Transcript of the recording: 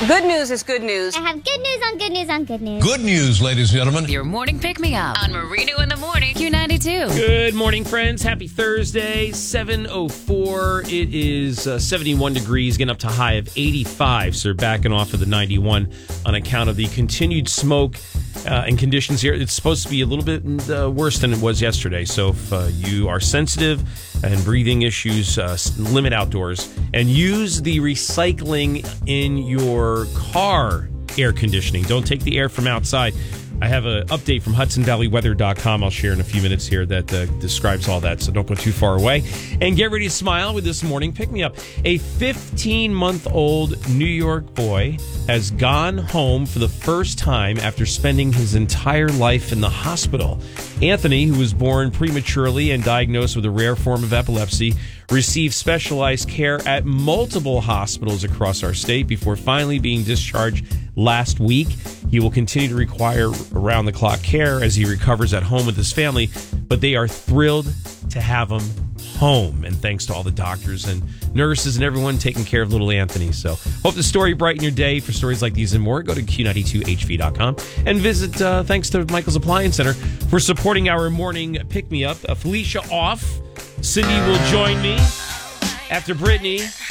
Good news is good news. I have good news on good news on good news. Good news, ladies and gentlemen. Your morning pick-me-up on Marino in the Morning, Q92. Good morning, friends. Happy Thursday, 7:04. It is 71 degrees, getting up to a high of 85. So we're backing off of the 91 on account of the continued smoke and conditions here. It's supposed to be a little bit worse than it was yesterday. So if you are sensitive and breathing issues, limit outdoors and use the recycling in your car air conditioning. Don't take the air from outside. I have an update from HudsonValleyWeather.com I'll share in a few minutes here that describes all that, so don't go too far away. And get ready to smile with this morning pick-me-up. A 15-month-old New York boy has gone home for the first time after spending his entire life in the hospital. Anthony, who was born prematurely and diagnosed with a rare form of epilepsy, received specialized care at multiple hospitals across our state before finally being discharged last week. He will continue to require around-the-clock care as he recovers at home with his family, but they are thrilled to have him home. And thanks to all the doctors and nurses and everyone taking care of little Anthony. So hope the story brighten your day. For stories like these and more, go to Q92HV.com and visit, thanks to Michael's Appliance Center for supporting our morning pick-me-up. Felicia off. Cindy will join me after Brittany.